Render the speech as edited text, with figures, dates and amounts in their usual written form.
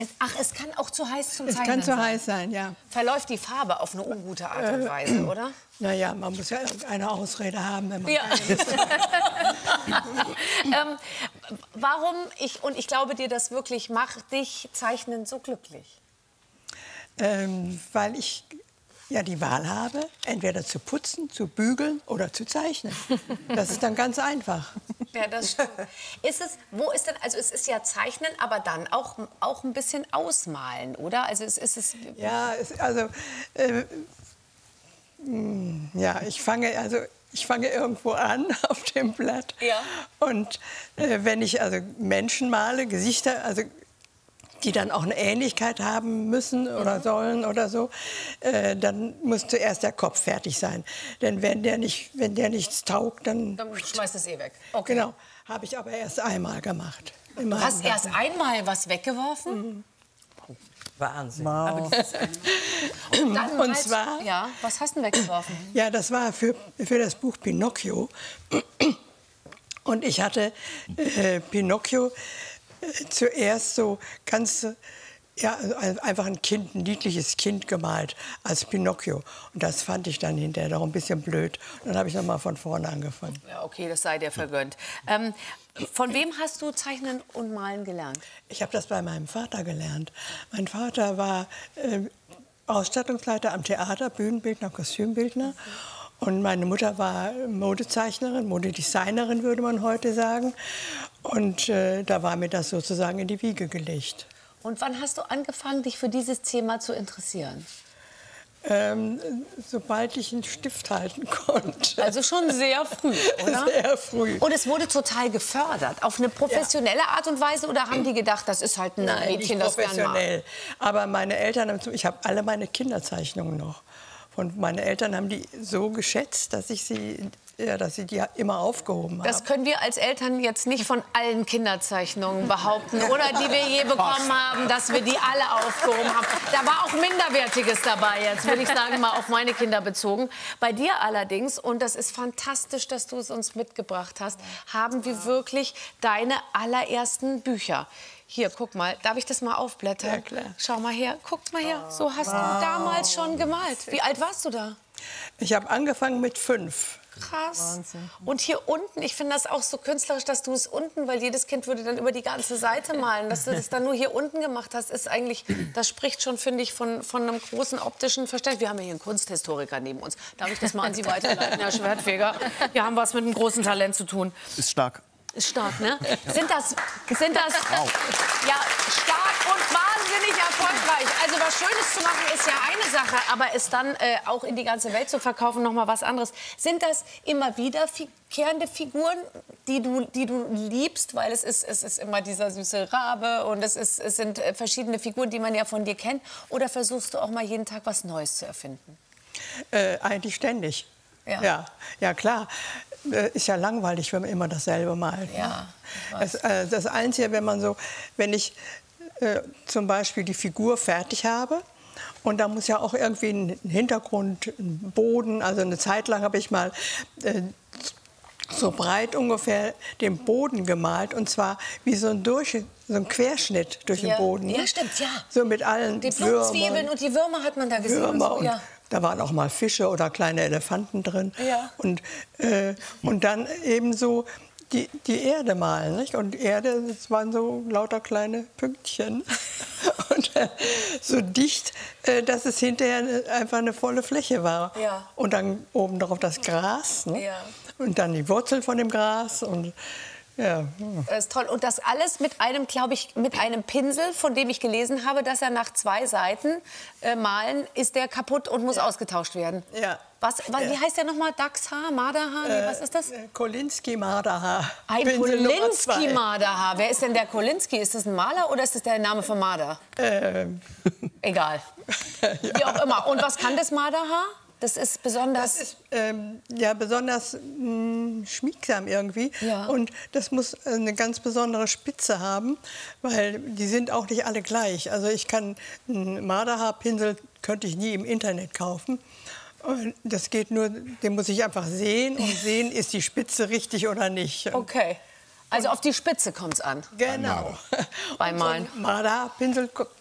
Ach, es kann auch zu heiß zum Zeichnen Es kann zu sein. heiß sein, ja. Verläuft die Farbe auf eine ungute Art und Weise, oder? Naja, man muss ja irgendeine Ausrede haben, wenn man... Ja. Warum, ich glaube dir das wirklich, macht dich Zeichnen so glücklich? Weil ich ja die Wahl habe, entweder zu putzen, zu bügeln oder zu zeichnen. Das ist dann ganz einfach. Ja, das stimmt. Wo ist denn, also es ist ja Zeichnen, aber dann auch ein bisschen Ausmalen, oder? Also Ja, ja, ich fange irgendwo an auf dem Blatt. Ja. Und wenn ich also Menschen male, Gesichter, also die dann auch eine Ähnlichkeit haben müssen oder sollen oder so, dann muss zuerst der Kopf fertig sein. Denn wenn der nichts taugt, dann schmeißt es weg. Okay. Genau, habe ich aber erst einmal gemacht. Du hast erst einmal was weggeworfen? Wahnsinn. Wow. Und zwar... Ja, was hast du denn weggeworfen? Ja, das war für das Buch Pinocchio. Und ich hatte Pinocchio zuerst so ganz, ja, einfach ein niedliches Kind gemalt als Pinocchio. Und das fand ich dann hinterher noch ein bisschen blöd. Und dann habe ich noch mal von vorne angefangen. Ja, okay, das sei dir vergönnt. Von wem hast du Zeichnen und Malen gelernt? Ich habe das bei meinem Vater gelernt. Mein Vater war Ausstattungsleiter am Theater, Bühnenbildner, Kostümbildner. Und meine Mutter war Modezeichnerin, Modedesignerin, würde man heute sagen. Und da war mir das sozusagen in die Wiege gelegt. Und wann hast du angefangen, dich für dieses Thema zu interessieren? Sobald ich einen Stift halten konnte. Also schon sehr früh, oder? Sehr früh. Und es wurde total gefördert, auf eine professionelle Art und Weise? Oder haben die gedacht, das ist halt ein Mädchen, das gern professionell. Aber meine Eltern, ich habe alle meine Kinderzeichnungen noch. Und meine Eltern haben die so geschätzt, dass sie die immer aufgehoben haben. Das können wir als Eltern jetzt nicht von allen Kinderzeichnungen behaupten, oder die wir je bekommen haben, dass wir die alle aufgehoben haben. Da war auch Minderwertiges dabei, jetzt würde ich sagen, mal auf meine Kinder bezogen. Bei dir allerdings, und das ist fantastisch, dass du es uns mitgebracht hast, haben wir wirklich deine allerersten Bücher. Hier, guck mal, darf ich das mal aufblättern? Ja, klar. Schau mal her, guck mal her, so hast du damals schon gemalt. Wie alt warst du da? Ich habe angefangen mit 5. Krass. Wahnsinn. Und hier unten, ich finde das auch so künstlerisch, dass du es unten, weil jedes Kind würde dann über die ganze Seite malen, dass du das dann nur hier unten gemacht hast, ist eigentlich, das spricht schon, finde ich, von einem großen optischen Verständnis. Wir haben ja hier einen Kunsthistoriker neben uns. Darf ich das mal an Sie weiterleiten, Herr Schwertfeger? Wir haben was mit einem großen Talent zu tun. Ist stark. Ist stark, ne? Sind das ja, stark und wahnsinnig erfolgreich. Also was Schönes zu machen ist ja eine Sache, aber es dann auch in die ganze Welt zu verkaufen, noch mal was anderes. Sind das immer wiederkehrende Figuren, die du liebst, weil es ist immer dieser süße Rabe und es sind verschiedene Figuren, die man ja von dir kennt, oder versuchst du auch mal jeden Tag was Neues zu erfinden? Eigentlich ständig. Ja. Ja, klar. Ist ja langweilig, wenn man immer dasselbe malt. Ja. Das Einzige, wenn ich zum Beispiel die Figur fertig habe, und da muss ja auch irgendwie ein Hintergrund, ein Boden, also eine Zeit lang habe ich mal so breit ungefähr den Boden gemalt, und zwar wie so ein Querschnitt durch den Boden. Ja, stimmt, ja. So mit allen die Blutzwiebeln und die Würmer hat man da gesehen. Würmer und so, ja. Da waren auch mal Fische oder kleine Elefanten drin. Ja. Und dann eben so die Erde malen. Nicht? Und Erde, das waren so lauter kleine Pünktchen. Und so dicht, dass es hinterher einfach eine volle Fläche war. Ja. Und dann oben drauf das Gras. Ne? Ja. Und dann die Wurzel von dem Gras. Und ja. Das ist toll. Und das alles mit einem, glaube ich, mit einem Pinsel, von dem ich gelesen habe, dass er nach 2 Seiten malen, ist der kaputt und muss ausgetauscht werden. Ja. Wie heißt der nochmal? Dachshaar? Marderhaar? Nee, was ist das? Kolinski-Marderhaar. Ein Pinsel Nummer 2. Kolinski-Marderhaar. Wer ist denn der Kolinski? Ist das ein Maler oder ist das der Name von Marder? Egal. Ja. Wie auch immer. Und was kann das Marderhaar? Das ist besonders... Das ist besonders schmiegsam irgendwie. Ja. Und das muss eine ganz besondere Spitze haben, weil die sind auch nicht alle gleich. Also einen Marderhaarpinsel könnte ich nie im Internet kaufen. Und das geht nur, den muss ich einfach sehen und sehen, ist die Spitze richtig oder nicht. Okay. Also auf die Spitze kommt es an. Genau. Beim Malen. So ein Marderpinsel